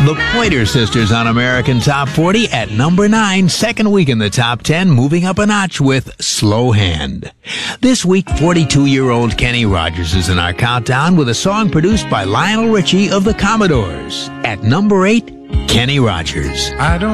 The Pointer Sisters on American Top 40 at number 9, second week in the top 10, moving up a notch with Slow Hand. This week, 42-year-old Kenny Rogers is in our countdown with a song produced by Lionel Richie of the Commodores. At number 8, Kenny Rogers. I don't